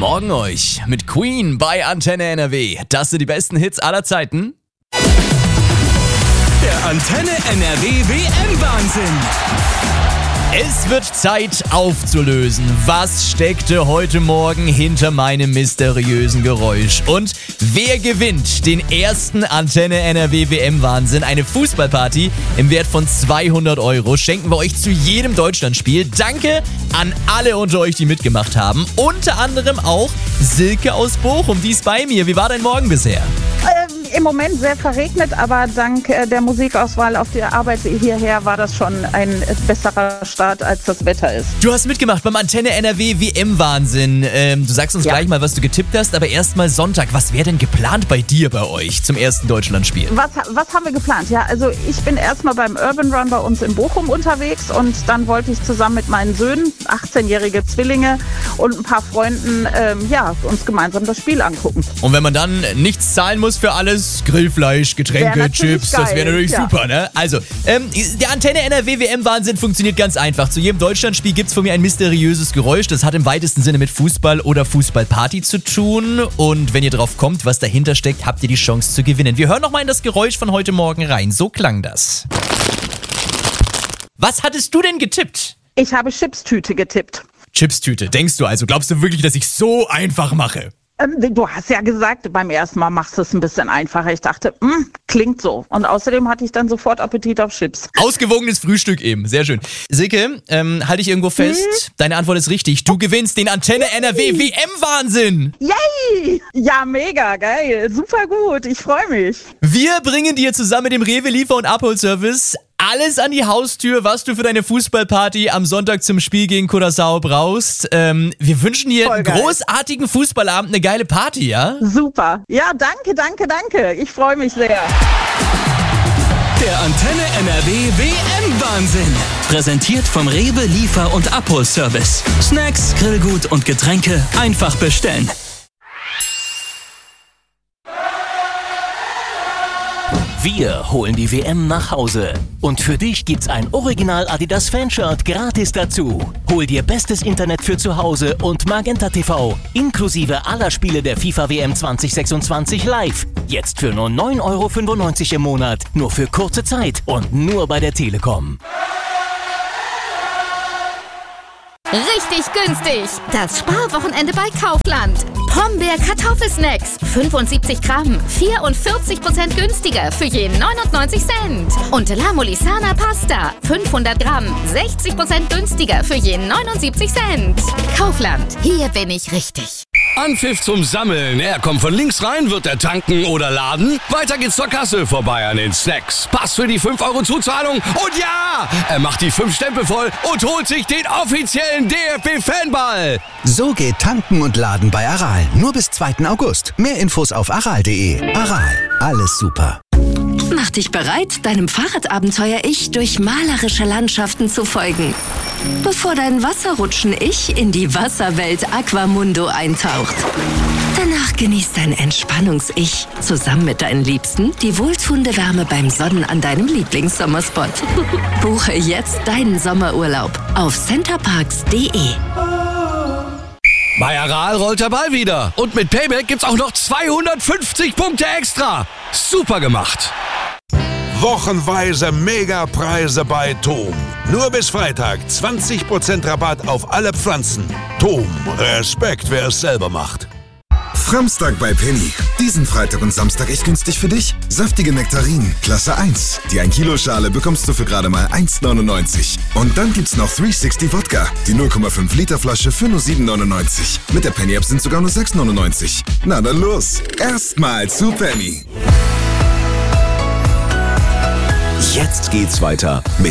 Morgen euch mit Queen bei Antenne NRW. Das sind die besten Hits aller Zeiten. Der Antenne NRW WM-Wahnsinn. Es wird Zeit aufzulösen. Was steckte heute Morgen hinter meinem mysteriösen Geräusch? Und wer gewinnt den ersten Antenne NRW WM-Wahnsinn? Eine Fußballparty im Wert von 200 € schenken wir euch zu jedem Deutschlandspiel. Danke an alle unter euch, die mitgemacht haben. Unter anderem auch Silke aus Bochum, die ist bei mir. Wie war dein Morgen bisher? Im Moment sehr verregnet, aber dank der Musikauswahl auf der Arbeit hierher war das schon ein besserer Start, als das Wetter ist. Du hast mitgemacht beim Antenne NRW WM-Wahnsinn. Du sagst uns gleich mal, was du getippt hast, aber erstmal Sonntag. Was wäre denn geplant bei dir, bei euch, zum ersten Deutschlandspiel? Was haben wir geplant? Ja, also ich bin erstmal beim Urban Run bei uns in Bochum unterwegs und dann wollte ich zusammen mit meinen Söhnen, 18-jährige Zwillinge und ein paar Freunden, uns gemeinsam das Spiel angucken. Und wenn man dann nichts zahlen muss für alles, Grillfleisch, Getränke, Chips, geil. Das wäre natürlich super, ne? Also, der Antenne NRW WM-Wahnsinn funktioniert ganz einfach. Zu jedem Deutschlandspiel gibt es von mir ein mysteriöses Geräusch. Das hat im weitesten Sinne mit Fußball oder Fußballparty zu tun. Und wenn ihr drauf kommt, was dahinter steckt, habt ihr die Chance zu gewinnen. Wir hören nochmal in das Geräusch von heute Morgen rein. So klang das. Was hattest du denn getippt? Ich habe Chipstüte getippt. Chipstüte, denkst du also? Glaubst du wirklich, dass ich so einfach mache? Du hast ja gesagt, beim ersten Mal machst du es ein bisschen einfacher. Ich dachte, klingt so. Und außerdem hatte ich dann sofort Appetit auf Chips. Ausgewogenes Frühstück eben, sehr schön. Silke, halte ich irgendwo fest? Deine Antwort ist richtig. Du gewinnst den Antenne NRW WM-Wahnsinn. Yay! Ja, mega, geil. Super gut, ich freue mich. Wir bringen dir zusammen mit dem Rewe Liefer- und Abholservice alles an die Haustür, was du für deine Fußballparty am Sonntag zum Spiel gegen Curaçao brauchst. Wir wünschen dir einen großartigen Fußballabend, eine geile Party, ja? Super. Ja, danke. Ich freue mich sehr. Der Antenne NRW WM-Wahnsinn. Präsentiert vom Rewe Liefer- und Abholservice. Snacks, Grillgut und Getränke einfach bestellen. Wir holen die WM nach Hause. Und für dich gibt's ein Original Adidas Fanshirt gratis dazu. Hol dir bestes Internet für zu Hause und Magenta TV, inklusive aller Spiele der FIFA WM 2026 live. Jetzt für nur 9,95 € im Monat, nur für kurze Zeit und nur bei der Telekom. Richtig günstig! Das Sparwochenende bei Kaufland. Pombeer Kartoffelsnacks, 75 Gramm, 44% günstiger für je 99 Cent. Und La Molisana Pasta, 500 Gramm, 60% günstiger für je 79 Cent. Kaufland, hier bin ich richtig. Anpfiff zum Sammeln. Er kommt von links rein, wird er tanken oder laden. Weiter geht's zur Kasse, vorbei an den Snacks. Pass für die 5 € Zuzahlung. Und ja, er macht die 5 Stempel voll und holt sich den offiziellen DFB-Fanball. So geht Tanken und Laden bei Aral. Nur bis 2. August. Mehr Infos auf aral.de. Aral, alles super. Mach dich bereit, deinem Fahrradabenteuer-Ich durch malerische Landschaften zu folgen. Bevor dein Wasserrutschen-Ich in die Wasserwelt Aquamundo eintaucht. Danach genießt dein Entspannungs-Ich zusammen mit deinen Liebsten die wohltuende Wärme beim Sonnen an deinem Lieblingssommerspot. Buche jetzt deinen Sommerurlaub auf centerparks.de. Bei Aral rollt der Ball wieder. Und mit Payback gibt's auch noch 250 Punkte extra. Super gemacht. Wochenweise Megapreise bei TOM. Nur bis Freitag 20% Rabatt auf alle Pflanzen. TOM, Respekt, wer es selber macht. Framstag bei Penny. Diesen Freitag und Samstag echt günstig für dich. Saftige Nektarinen, Klasse 1. Die 1 Kilo Schale bekommst du für gerade mal 1,99. Und dann gibt's noch 360 Wodka. Die 0,5 Liter Flasche für nur 7,99. Mit der Penny App sind sogar nur 6,99. Na dann los. Erstmal zu Penny. Jetzt geht's weiter mit